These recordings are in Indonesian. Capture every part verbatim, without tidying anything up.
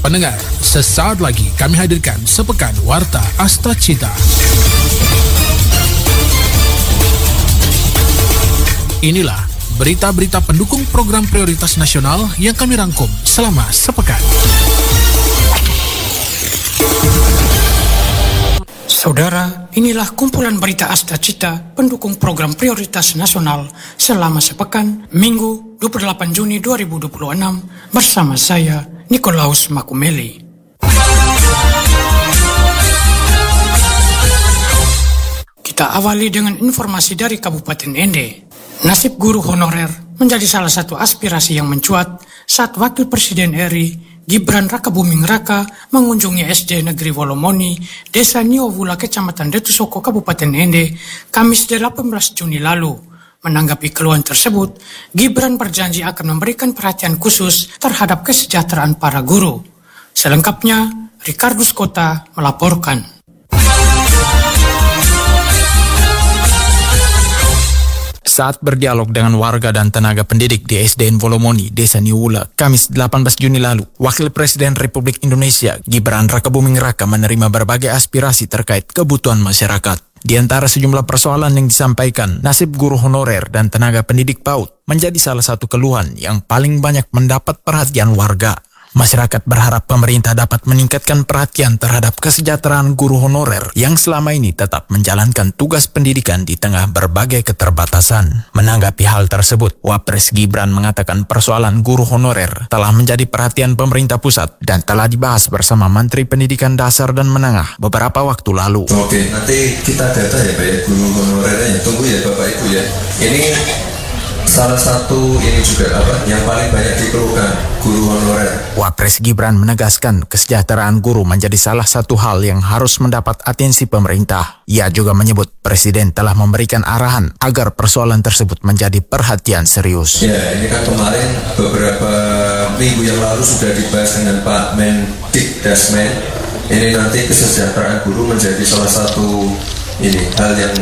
Pendengar, sesaat lagi kami hadirkan sepekan Warta Asta Cita. Inilah berita-berita pendukung program prioritas nasional yang kami rangkum selama sepekan. Saudara, inilah kumpulan berita Asta Cita pendukung program prioritas nasional selama sepekan Minggu dua puluh delapan Juni dua ribu dua puluh enam bersama saya, Nikolaus Makumeli. Kita awali dengan informasi dari Kabupaten Ende. Nasib guru honorer menjadi salah satu aspirasi yang mencuat saat Wakil Presiden R I Gibran Rakabuming Raka mengunjungi S D Negeri Wolomoni, Desa Niowula, Kecamatan Detusoko, Kabupaten Ende, Kamis delapan belas Juni lalu. Menanggapi keluhan tersebut, Gibran berjanji akan memberikan perhatian khusus terhadap kesejahteraan para guru. Selengkapnya, Ricardus Kota melaporkan. Saat berdialog dengan warga dan tenaga pendidik di S D N Wolomoni, Desa Niowula, Kamis delapan belas Juni lalu, Wakil Presiden Republik Indonesia Gibran Rakabuming Raka menerima berbagai aspirasi terkait kebutuhan masyarakat. Di antara sejumlah persoalan yang disampaikan, nasib guru honorer dan tenaga pendidik PAUD menjadi salah satu keluhan yang paling banyak mendapat perhatian warga. Masyarakat berharap pemerintah dapat meningkatkan perhatian terhadap kesejahteraan guru honorer yang selama ini tetap menjalankan tugas pendidikan di tengah berbagai keterbatasan. Menanggapi hal tersebut, Wapres Gibran mengatakan persoalan guru honorer telah menjadi perhatian pemerintah pusat dan telah dibahas bersama Menteri Pendidikan Dasar dan Menengah beberapa waktu lalu. Oke, nanti kita data ya Pak ya, guru honorernya. Tunggu ya Bapak Ibu ya. Ini salah satu ini juga apa yang paling banyak dikeluhkan, guru honorer. Wapres Gibran menegaskan kesejahteraan guru menjadi salah satu hal yang harus mendapat atensi pemerintah. Ia juga menyebut Presiden telah memberikan arahan agar persoalan tersebut menjadi perhatian serius. Ya, ini kan kemarin beberapa minggu yang lalu sudah dibahas dengan Pak Mendikdasmen. Ini nanti kesejahteraan guru menjadi salah satu ini hal yang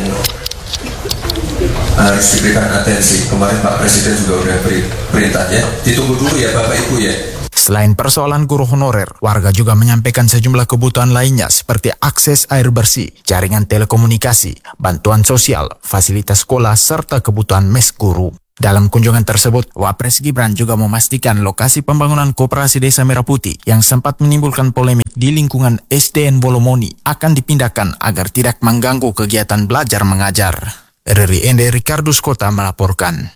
harus diberikan atensi. Kemarin Pak Presiden juga udah beri perintah ya. Ditunggu dulu ya Bapak Ibu ya. Selain persoalan guru honorer, warga juga menyampaikan sejumlah kebutuhan lainnya seperti akses air bersih, jaringan telekomunikasi, bantuan sosial, fasilitas sekolah, serta kebutuhan mes guru. Dalam kunjungan tersebut, Wapres Gibran juga memastikan lokasi pembangunan Koperasi Desa Merah Putih yang sempat menimbulkan polemik di lingkungan S D N Wolomoni akan dipindahkan agar tidak mengganggu kegiatan belajar mengajar. R R I Ende Ricardus Kota melaporkan.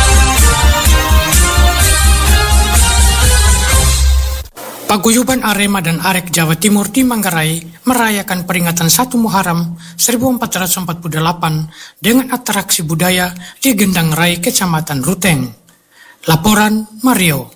Paguyuban Arema dan Arek Jawa Timur di Manggarai merayakan peringatan satu Muharram seribu empat ratus empat puluh delapan dengan atraksi budaya di Gendang Rai, Kecamatan Ruteng. Laporan Mario.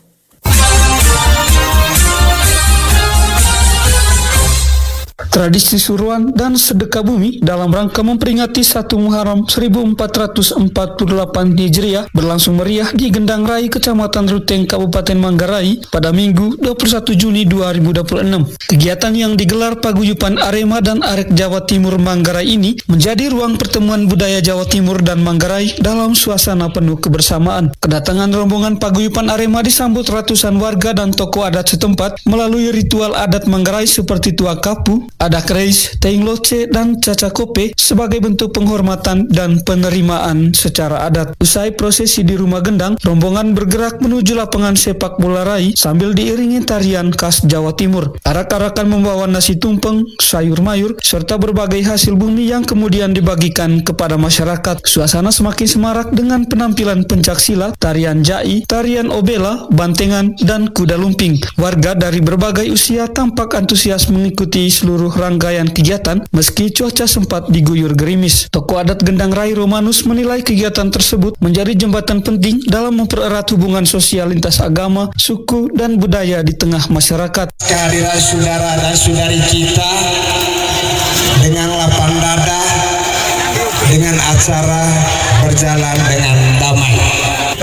Tradisi suruhan dan sedekah bumi dalam rangka memperingati satu Muharram seribu empat ratus empat puluh delapan Hijriah berlangsung meriah di Gendang Rai, Kecamatan Ruteng, Kabupaten Manggarai pada Minggu dua puluh satu Juni dua ribu dua puluh enam. Kegiatan yang digelar Paguyuban Arema dan Arek Jawa Timur Manggarai ini menjadi ruang pertemuan budaya Jawa Timur dan Manggarai dalam suasana penuh kebersamaan. Kedatangan rombongan Paguyuban Arema disambut ratusan warga dan tokoh adat setempat melalui ritual adat Manggarai seperti Tua Kapu, Adak Reis, Teing Loce, dan Caca Kope sebagai bentuk penghormatan dan penerimaan secara adat. Usai prosesi di Rumah Gendang, rombongan bergerak menuju lapangan sepak bola Rai sambil diiringi tarian khas Jawa Timur. Arak-arakan membawa nasi tumpeng, sayur mayur, serta berbagai hasil bumi yang kemudian dibagikan kepada masyarakat. Suasana semakin semarak dengan penampilan pencaksilat, tarian jai, tarian obela, bantengan, dan kuda lumping. Warga dari berbagai usia tampak antusias mengikuti seluruh rangkaian kegiatan meski cuaca sempat diguyur gerimis. Tokoh adat Gendang Rai Romanus menilai kegiatan tersebut menjadi jembatan penting dalam mempererat hubungan sosial lintas agama, suku, dan budaya di tengah masyarakat. Kehadiran saudara dan saudari kita dengan lapang dada, dengan acara berjalan dengan damai.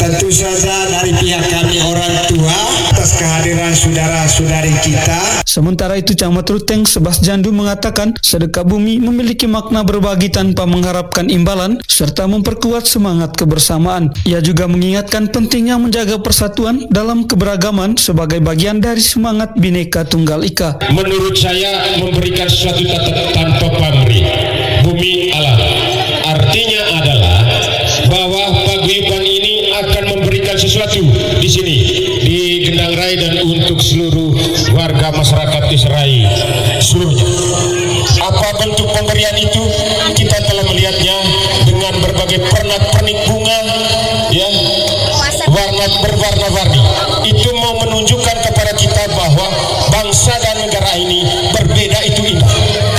tentu saja dari pihak kami orang tua atas kehadiran saudara-saudari kita. Sementara itu Camat Ruteng Sebas Jandu mengatakan sedekah bumi memiliki makna berbagi tanpa mengharapkan imbalan serta memperkuat semangat kebersamaan. Ia juga mengingatkan pentingnya menjaga persatuan dalam keberagaman sebagai bagian dari semangat Bhinneka Tunggal Ika. Menurut saya memberikan sesuatu tanpa pamrih, bumi alam. Artinya adalah bahwa paguyuban ini akan memberikan sesuatu di sini, di Gendang Rai dan untuk seluruh warga masyarakat Israel seluruhnya. Apa bentuk pemberian itu? Kita telah melihatnya dengan berbagai pernak-pernik bunga, ya, warna berwarna-warni. Itu mau menunjukkan kepada kita bahwa bangsa dan negara ini berbeda, itu indah.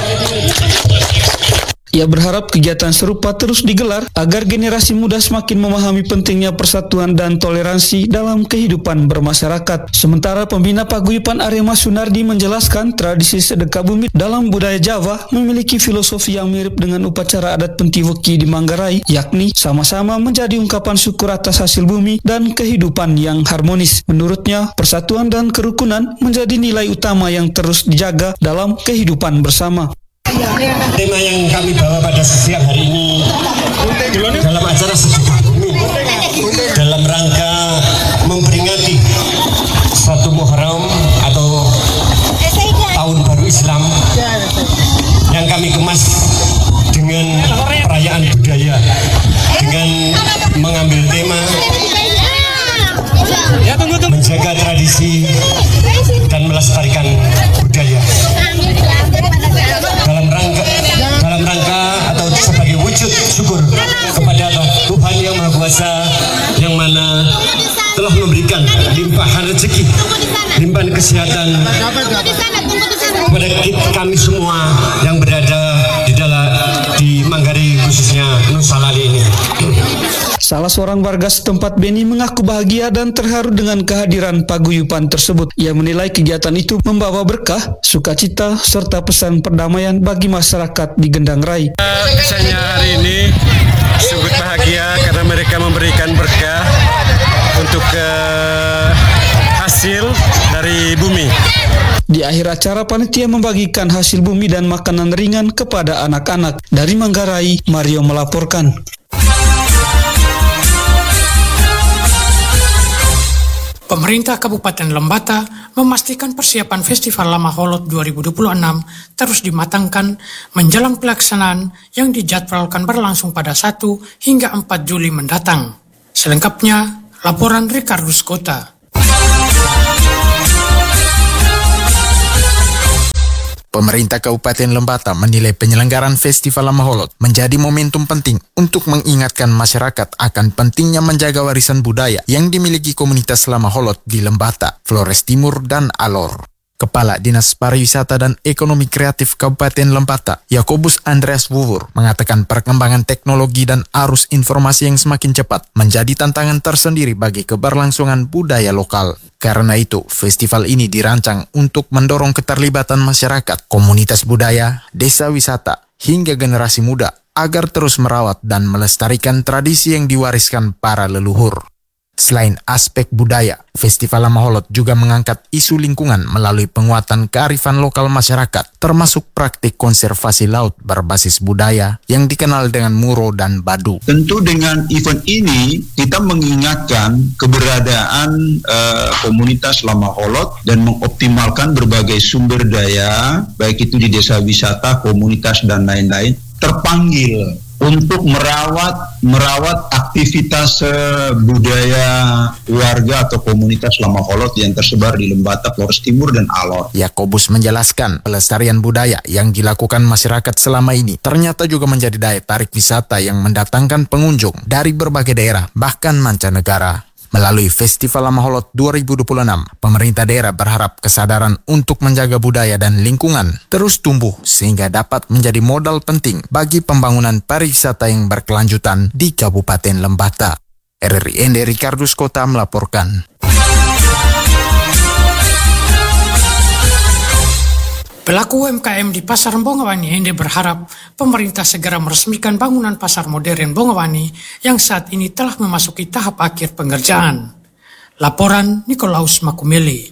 Ia berharap kegiatan serupa terus digelar agar generasi muda semakin memahami pentingnya persatuan dan toleransi dalam kehidupan bermasyarakat. Sementara pembina paguyuban Arema Sunardi menjelaskan tradisi sedekah bumi dalam budaya Jawa memiliki filosofi yang mirip dengan upacara adat Pentiweki di Manggarai, yakni sama-sama menjadi ungkapan syukur atas hasil bumi dan kehidupan yang harmonis. Menurutnya, persatuan dan kerukunan menjadi nilai utama yang terus dijaga dalam kehidupan bersama. Tema yang kami bawa pada siang hari ini dalam acara sedekah bumi dalam rangka memperingati satu Muharram atau tahun baru Islam yang kami kemas dengan perayaan budaya dengan mengambil tema menjaga tradisi dan melestarikan budaya. Dalam rangka dalam rangka atau sebagai wujud syukur kepada Tuhan Yang Maha Kuasa yang mana telah memberikan limpahan rezeki, limpahan kesehatan kepada kami semua yang berada di dalam di Manggarai khususnya Nusa Lali ini. Salah seorang warga setempat, Beni, mengaku bahagia dan terharu dengan kehadiran paguyuban tersebut. Ia menilai kegiatan itu membawa berkah, sukacita, serta pesan perdamaian bagi masyarakat di Gendang Rai. Kesannya hari ini sungguh bahagia karena mereka memberikan berkah untuk uh, hasil dari bumi. Di akhir acara, panitia membagikan hasil bumi dan makanan ringan kepada anak-anak. Dari Manggarai, Mario melaporkan. Pemerintah Kabupaten Lembata memastikan persiapan Festival Lama Holot dua ribu dua puluh enam terus dimatangkan menjelang pelaksanaan yang dijadwalkan berlangsung pada satu hingga empat Juli mendatang. Selengkapnya, laporan Ricardus Kota. Pemerintah Kabupaten Lembata menilai penyelenggaraan Festival Lama Holot menjadi momentum penting untuk mengingatkan masyarakat akan pentingnya menjaga warisan budaya yang dimiliki komunitas Lama Holot di Lembata, Flores Timur, dan Alor. Kepala Dinas Pariwisata dan Ekonomi Kreatif Kabupaten Lembata, Yakobus Andreas Wawur, mengatakan perkembangan teknologi dan arus informasi yang semakin cepat menjadi tantangan tersendiri bagi keberlangsungan budaya lokal. Karena itu, festival ini dirancang untuk mendorong keterlibatan masyarakat, komunitas budaya, desa wisata, hingga generasi muda agar terus merawat dan melestarikan tradisi yang diwariskan para leluhur. Selain aspek budaya, Festival Lama Holot juga mengangkat isu lingkungan melalui penguatan kearifan lokal masyarakat, termasuk praktik konservasi laut berbasis budaya yang dikenal dengan Muro dan Badu. Tentu dengan event ini kita mengingatkan keberadaan uh, komunitas Lama Holot dan mengoptimalkan berbagai sumber daya, baik itu di desa wisata, komunitas, dan lain-lain, terpanggil untuk merawat merawat aktivitas uh, budaya warga atau komunitas Lama Holot yang tersebar di Lembata, Flores Timur, dan Alor. Yakobus menjelaskan pelestarian budaya yang dilakukan masyarakat selama ini ternyata juga menjadi daya tarik wisata yang mendatangkan pengunjung dari berbagai daerah, bahkan mancanegara. Melalui Festival Lama Holot dua ribu dua puluh enam, pemerintah daerah berharap kesadaran untuk menjaga budaya dan lingkungan terus tumbuh sehingga dapat menjadi modal penting bagi pembangunan pariwisata yang berkelanjutan di Kabupaten Lembata. R R I N D Ricardus Kota melaporkan. Pelaku U M K M di Pasar Bongowani Ende berharap pemerintah segera meresmikan bangunan pasar modern Bongowani yang saat ini telah memasuki tahap akhir pengerjaan. Laporan Nikolaus Makumeli.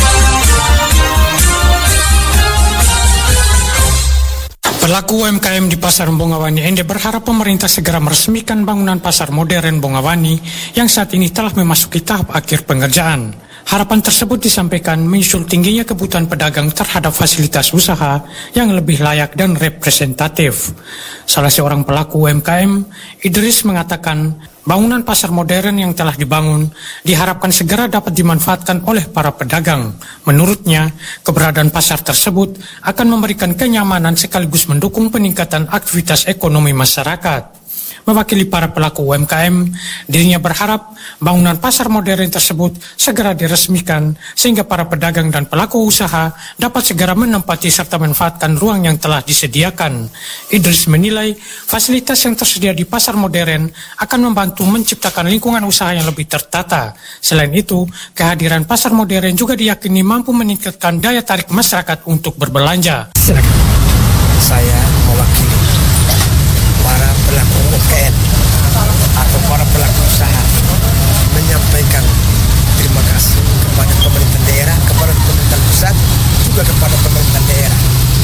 Pelaku U M K M di Pasar Bongowani Ende berharap pemerintah segera meresmikan bangunan pasar modern Bongowani yang saat ini telah memasuki tahap akhir pengerjaan. Harapan tersebut disampaikan menyusul tingginya kebutuhan pedagang terhadap fasilitas usaha yang lebih layak dan representatif. Salah seorang pelaku U M K M, Idris, mengatakan bangunan pasar modern yang telah dibangun diharapkan segera dapat dimanfaatkan oleh para pedagang. Menurutnya, keberadaan pasar tersebut akan memberikan kenyamanan sekaligus mendukung peningkatan aktivitas ekonomi masyarakat. Mewakili para pelaku U M K M, dirinya berharap bangunan pasar modern tersebut segera diresmikan sehingga para pedagang dan pelaku usaha dapat segera menempati serta memanfaatkan ruang yang telah disediakan. Idris menilai fasilitas yang tersedia di pasar modern akan membantu menciptakan lingkungan usaha yang lebih tertata. Selain itu, kehadiran pasar modern juga diyakini mampu meningkatkan daya tarik masyarakat untuk berbelanja. Silakan. Saya mewakili para pelaku U M K M atau para pelaku usaha menyampaikan terima kasih kepada pemerintah daerah, kepada pemerintah pusat, juga kepada pemerintah daerah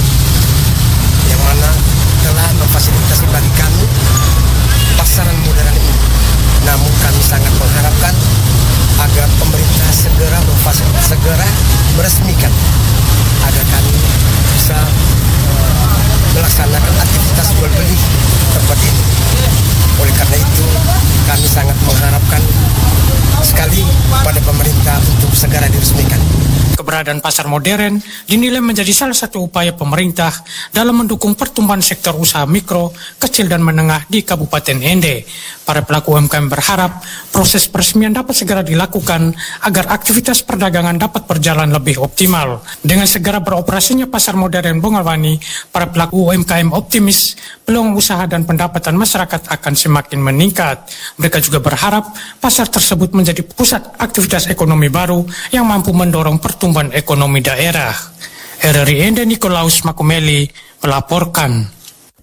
yang mana telah memfasilitasi bagi kami pasaran modern ini. Namun kami sangat mengharapkan agar pemerintah segera memfasilitasi, segera meresmikan agar kami bisa uh, melaksanakan aktivitas jual beli tempat ini. Oleh karena itu, kami sangat mengharapkan sekali pada pemerintah untuk segera diresmikan. Keberadaan pasar modern dinilai menjadi salah satu upaya pemerintah dalam mendukung pertumbuhan sektor usaha mikro, kecil dan menengah di Kabupaten Ende. Para pelaku U M K M berharap proses peresmian dapat segera dilakukan agar aktivitas perdagangan dapat berjalan lebih optimal. Dengan segera beroperasinya pasar modern Bongowani, para pelaku U M K M optimis peluang usaha dan pendapatan masyarakat akan semakin meningkat. Mereka juga berharap pasar tersebut menjadi pusat aktivitas ekonomi baru yang mampu mendorong pertumbuhan ekonomi daerah. R R I Ende Nikolaus Makumeli melaporkan.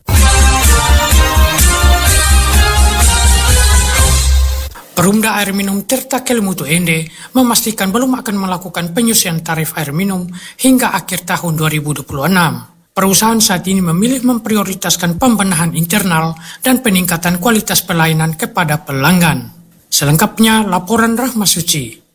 Perumda Air Minum Tirta Kelimutu Ende memastikan belum akan melakukan penyusuan tarif air minum hingga akhir tahun dua ribu dua puluh enam. Perusahaan saat ini memilih memprioritaskan pembenahan internal dan peningkatan kualitas pelayanan kepada pelanggan. Selengkapnya, laporan Rahma Suci.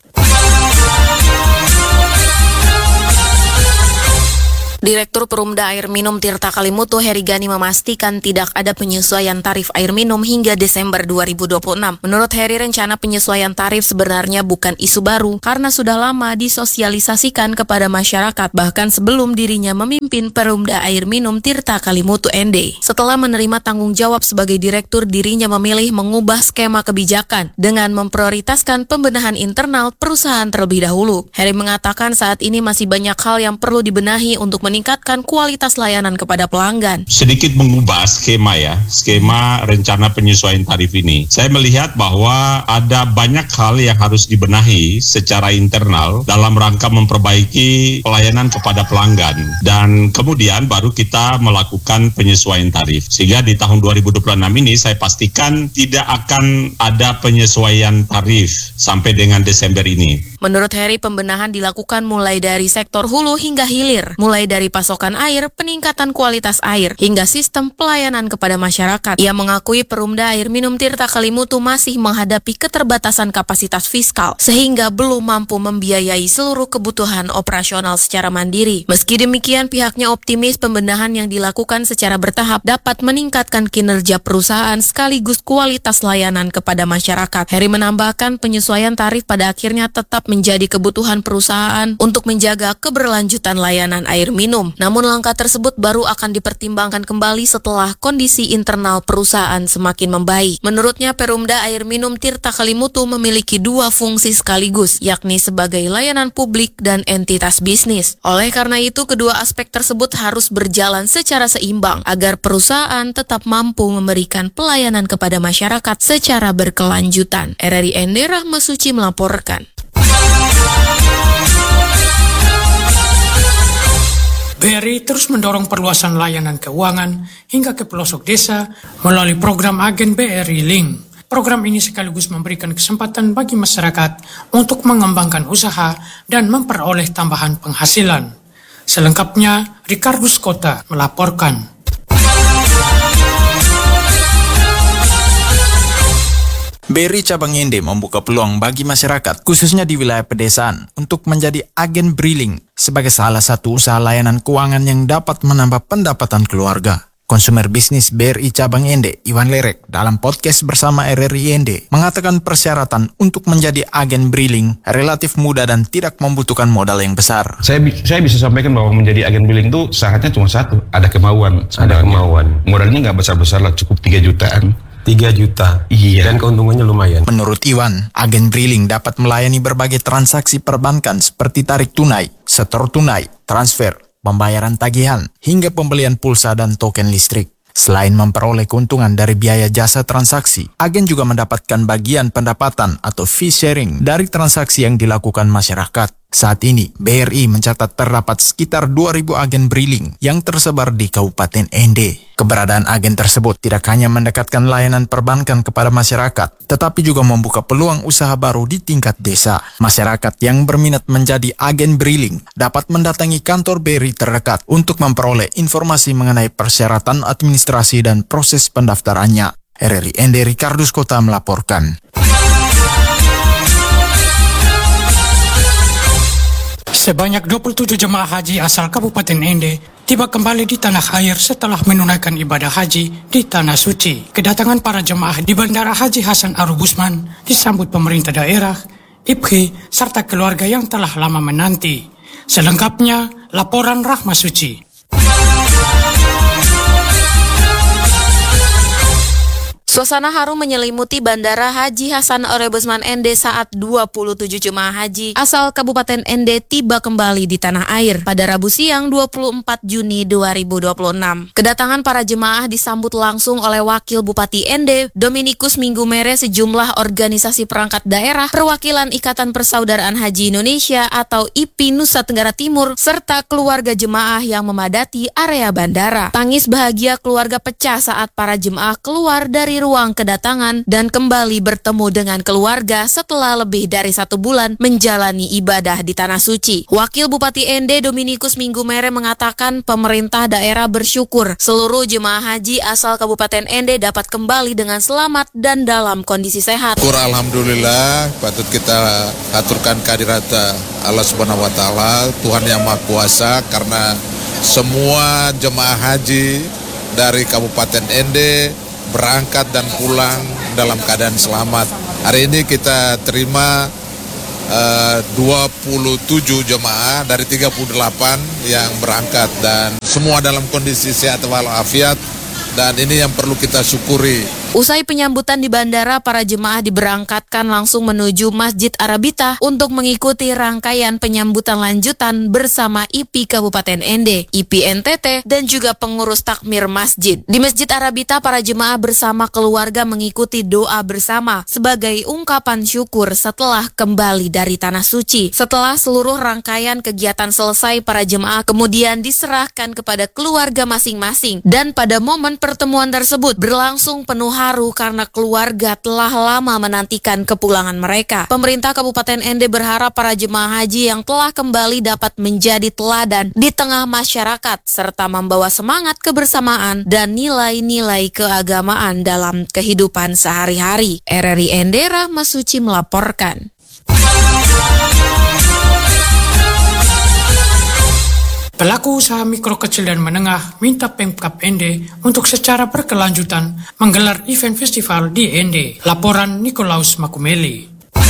Direktur Perumda Air Minum Tirta Kelimutu Heri Gani memastikan tidak ada penyesuaian tarif air minum hingga Desember dua ribu dua puluh enam. Menurut Heri, rencana penyesuaian tarif sebenarnya bukan isu baru karena sudah lama disosialisasikan kepada masyarakat bahkan sebelum dirinya memimpin Perumda Air Minum Tirta Kelimutu Ende. Setelah menerima tanggung jawab sebagai direktur, dirinya memilih mengubah skema kebijakan dengan memprioritaskan pembenahan internal perusahaan terlebih dahulu. Heri mengatakan saat ini masih banyak hal yang perlu dibenahi untuk meningkatkan kualitas layanan kepada pelanggan. Sedikit mengubah skema ya, skema rencana penyesuaian tarif ini. Saya melihat bahwa ada banyak hal yang harus dibenahi secara internal dalam rangka memperbaiki pelayanan kepada pelanggan. Dan kemudian baru kita melakukan penyesuaian tarif. Sehingga di tahun dua ribu dua puluh enam ini saya pastikan tidak akan ada penyesuaian tarif sampai dengan Desember ini. Menurut Heri, pembenahan dilakukan mulai dari sektor hulu hingga hilir, mulai dari pasokan air, peningkatan kualitas air, hingga sistem pelayanan kepada masyarakat. Ia mengakui Perumda Air Minum Tirta Kelimutu masih menghadapi keterbatasan kapasitas fiskal, sehingga belum mampu membiayai seluruh kebutuhan operasional secara mandiri. Meski demikian, pihaknya optimis pembenahan yang dilakukan secara bertahap dapat meningkatkan kinerja perusahaan sekaligus kualitas layanan kepada masyarakat. Heri menambahkan penyesuaian tarif pada akhirnya tetap menjadi kebutuhan perusahaan untuk menjaga keberlanjutan layanan air minum. Namun langkah tersebut baru akan dipertimbangkan kembali setelah kondisi internal perusahaan semakin membaik. Menurutnya, Perumda Air Minum Tirta Kelimutu memiliki dua fungsi sekaligus, yakni sebagai layanan publik dan entitas bisnis. Oleh karena itu, kedua aspek tersebut harus berjalan secara seimbang agar perusahaan tetap mampu memberikan pelayanan kepada masyarakat secara berkelanjutan. R R I Ende Rahma Suci melaporkan. B R I terus mendorong perluasan layanan keuangan hingga ke pelosok desa melalui program agen B R I Link. Program ini sekaligus memberikan kesempatan bagi masyarakat untuk mengembangkan usaha dan memperoleh tambahan penghasilan. Selengkapnya, Ricardus Kota melaporkan. B R I Cabang Ende membuka peluang bagi masyarakat, khususnya di wilayah pedesaan, untuk menjadi agen briling sebagai salah satu usaha layanan keuangan yang dapat menambah pendapatan keluarga. Konsumer bisnis B R I Cabang Ende, Iwan Lerek, dalam podcast bersama R R I Ende, mengatakan persyaratan untuk menjadi agen briling relatif mudah dan tidak membutuhkan modal yang besar. Saya saya bisa sampaikan bahwa menjadi agen briling itu syaratnya cuma satu, ada kemauan. Ada kemauan. Modalnya nggak besar-besar lah, cukup tiga jutaan. tiga juta. Iya. Dan keuntungannya lumayan. Menurut Iwan, agen briling dapat melayani berbagai transaksi perbankan seperti tarik tunai, setor tunai, transfer, pembayaran tagihan, hingga pembelian pulsa dan token listrik. Selain memperoleh keuntungan dari biaya jasa transaksi, agen juga mendapatkan bagian pendapatan atau fee sharing dari transaksi yang dilakukan masyarakat. Saat ini, B R I mencatat terdapat sekitar dua ribu agen briling yang tersebar di Kabupaten Ende. Keberadaan agen tersebut tidak hanya mendekatkan layanan perbankan kepada masyarakat, tetapi juga membuka peluang usaha baru di tingkat desa. Masyarakat yang berminat menjadi agen briling dapat mendatangi kantor B R I terdekat untuk memperoleh informasi mengenai persyaratan administrasi dan proses pendaftarannya. R R I Ende Ricardus Kota melaporkan. Sebanyak dua puluh tujuh jemaah haji asal Kabupaten Ende tiba kembali di tanah air setelah menunaikan ibadah haji di Tanah Suci. Kedatangan para jemaah di Bandara Haji Hasan Arubusman disambut pemerintah daerah, I P H I, serta keluarga yang telah lama menanti. Selengkapnya, laporan Rahma Suci. Suasana haru menyelimuti Bandara Haji Hasan Arubusman Ende saat dua puluh tujuh jemaah haji asal Kabupaten Ende tiba kembali di tanah air pada Rabu siang dua puluh empat Juni dua ribu dua puluh enam. Kedatangan para jemaah disambut langsung oleh Wakil Bupati Ende, Dominikus Minggumere, sejumlah organisasi perangkat daerah, perwakilan Ikatan Persaudaraan Haji Indonesia atau I P I Nusa Tenggara Timur, serta keluarga jemaah yang memadati area bandara. Tangis bahagia keluarga pecah saat para jemaah keluar dari ruang kedatangan dan kembali bertemu dengan keluarga setelah lebih dari satu bulan menjalani ibadah di Tanah Suci. Wakil Bupati Ende Dominikus Minggumere mengatakan pemerintah daerah bersyukur seluruh jemaah haji asal Kabupaten Ende dapat kembali dengan selamat dan dalam kondisi sehat. Syukur alhamdulillah, patut kita aturkan kehadirat Allah Subhanahu wa taala, Tuhan yang Maha Kuasa, karena semua jemaah haji dari Kabupaten Ende berangkat dan pulang dalam keadaan selamat. Hari ini kita terima uh, dua puluh tujuh jemaah dari tiga puluh delapan yang berangkat dan semua dalam kondisi sehat walafiat, dan ini yang perlu kita syukuri. Usai penyambutan di bandara, para jemaah diberangkatkan langsung menuju Masjid Arabita untuk mengikuti rangkaian penyambutan lanjutan bersama I P I Kabupaten Ende, I P I N T T, dan juga pengurus takmir masjid. Di Masjid Arabita, para jemaah bersama keluarga mengikuti doa bersama sebagai ungkapan syukur setelah kembali dari Tanah Suci. Setelah seluruh rangkaian kegiatan selesai, para jemaah kemudian diserahkan kepada keluarga masing-masing, dan pada momen pertemuan tersebut berlangsung penuh haru karena keluarga telah lama menantikan kepulangan mereka. Pemerintah Kabupaten Ende berharap para jemaah haji yang telah kembali dapat menjadi teladan di tengah masyarakat serta membawa semangat kebersamaan dan nilai-nilai keagamaan dalam kehidupan sehari-hari. R R I Ende Rahma Suci melaporkan. Pelaku usaha mikro kecil dan menengah minta Pemkab Ende untuk secara berkelanjutan menggelar event festival di Ende. Laporan Nikolaus Makumeli.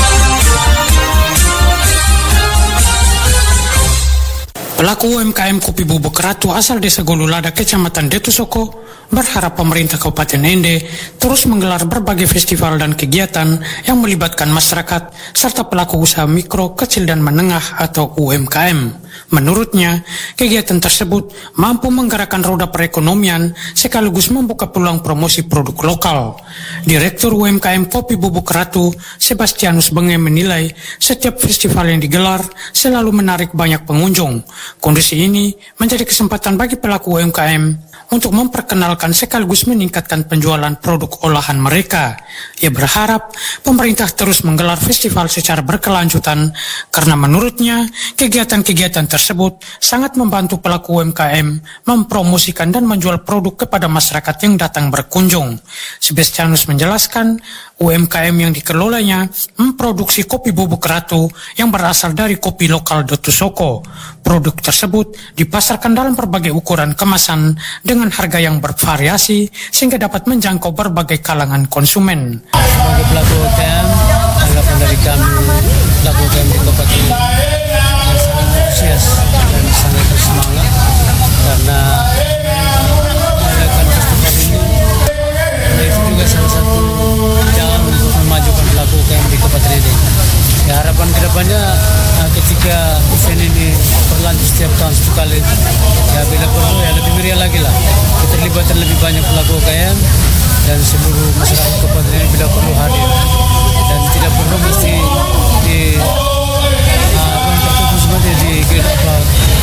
Pelaku U M K M kopi bubuk ratu asal Desa Golulada, Kecamatan Detusoko, berharap pemerintah Kabupaten Ende terus menggelar berbagai festival dan kegiatan yang melibatkan masyarakat serta pelaku usaha mikro, kecil dan menengah atau U M K M. Menurutnya, kegiatan tersebut mampu menggerakkan roda perekonomian sekaligus membuka peluang promosi produk lokal. Direktur U M K M Kopi Bubuk Ratu, Sebastianus Benge menilai setiap festival yang digelar selalu menarik banyak pengunjung. Kondisi ini menjadi kesempatan bagi pelaku U M K M untuk memperkenalkan sekaligus meningkatkan penjualan produk olahan mereka. Ia berharap pemerintah terus menggelar festival secara berkelanjutan karena menurutnya kegiatan-kegiatan tersebut sangat membantu pelaku U M K M mempromosikan dan menjual produk kepada masyarakat yang datang berkunjung. Sebastianus menjelaskan U M K M yang dikelolanya memproduksi kopi bubuk Ratu yang berasal dari kopi lokal Dotusoko. Produk tersebut dipasarkan dalam berbagai ukuran kemasan dengan harga yang bervariasi sehingga dapat menjangkau berbagai kalangan konsumen. Sebagai pelaku U M K M, tanggapan dari kami pelaku U M K M di Kabupaten ini sangat antusias dan sangat bersemangat karena mengadakan festival ini karena itu juga salah satu jalan untuk memajukan pelaku U M K M di Kabupaten ini. Ya, harapan kedepannya uh, ketika event ini berlanjut setiap tahun sekali, ya bila perlu ya lebih meriah lagi lah. Keterlibatan lebih banyak pelaku U M K M dan seluruh masyarakat Kabupaten ini bila perlu hadir dan tidak perlu mesti di uh, apa yang tertutup seperti di apa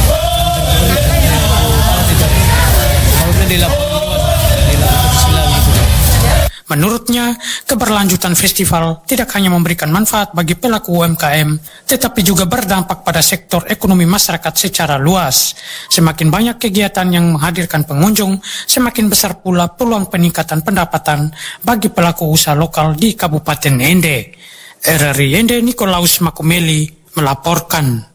tidak harusnya di lapangan di lapangan silang gitu. Menurutnya, keberlanjutan festival tidak hanya memberikan manfaat bagi pelaku U M K M, tetapi juga berdampak pada sektor ekonomi masyarakat secara luas. Semakin banyak kegiatan yang menghadirkan pengunjung, semakin besar pula peluang peningkatan pendapatan bagi pelaku usaha lokal di Kabupaten Ende. R R I Ende Nikolaus Makumeli melaporkan.